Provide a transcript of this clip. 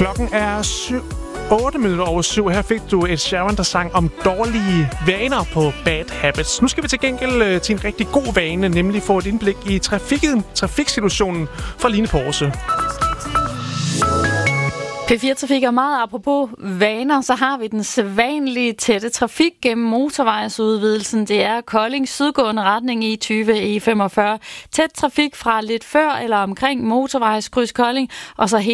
Klokken er 8 minutter over 7. Her fik du Ed Sheeran, der sang om dårlige vaner på Bad Habits. Nu skal vi til gengæld til en rigtig god vane, nemlig få et indblik i trafiksituationen fra Line Porse. P4 Trafik er meget apropos vaner, så har vi den sædvanlige tætte trafik gennem motorvejsudvidelsen. Det er Kolding sydgående retning i 20 E45. Tæt trafik fra lidt før eller omkring motorvejskryds Kolding, og så